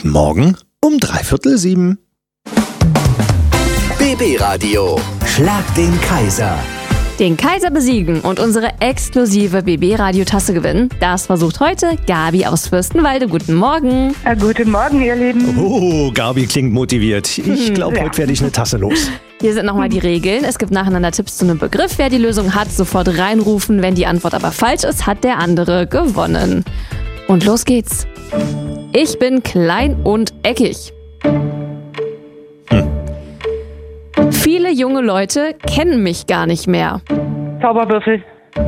Guten Morgen um 6:45. BB Radio. Schlag den Kaiser. Den Kaiser besiegen und unsere exklusive BB-Radio-Tasse gewinnen, das versucht heute Gabi aus Fürstenwalde. Guten Morgen. Guten Morgen, ihr Lieben. Oh, Gabi klingt motiviert. Ich glaube, heute werde ich eine Tasse los. Hier sind nochmal die Regeln. Es gibt nacheinander Tipps zu einem Begriff. Wer die Lösung hat, sofort reinrufen. Wenn die Antwort aber falsch ist, hat der andere gewonnen. Und los geht's. Ich bin klein und eckig. Viele junge Leute kennen mich gar nicht mehr. Zauberwürfel.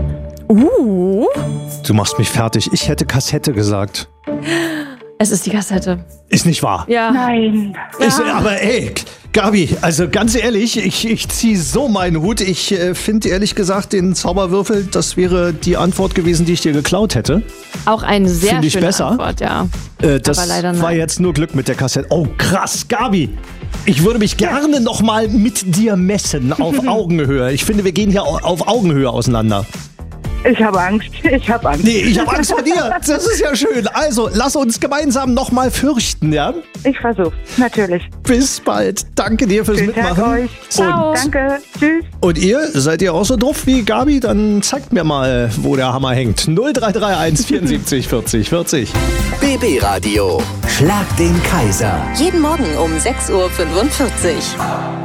Du machst mich fertig. Ich hätte Kassette gesagt. Es ist die Kassette. Ist nicht wahr. Ja. Nein. Aber ey, Gabi, also ganz ehrlich, ich ziehe so meinen Hut. Ich finde ehrlich gesagt, den Zauberwürfel, das wäre die Antwort gewesen, die ich dir geklaut hätte. Auch eine sehr Find ich schöne besser. Antwort, ja. Das Aber leider war nein. jetzt nur Glück mit der Kassette. Oh, krass, Gabi. Ich würde mich gerne nochmal mit dir messen auf Augenhöhe. Ich finde, wir gehen hier auf Augenhöhe auseinander. Ich habe Angst. Nee, ich habe Angst vor dir. Das ist ja schön. Also, lass uns gemeinsam nochmal fürchten, ja? Ich versuch's, natürlich. Bis bald. Danke dir fürs Schönen Tag Mitmachen. euch. Ciao. Danke. Tschüss. Und ihr, seid ihr auch so drauf wie Gabi? Dann zeigt mir mal, wo der Hammer hängt. 0331 74 40 40. BB Radio. Schlag den Kaiser. Jeden Morgen um 6:45 Uhr.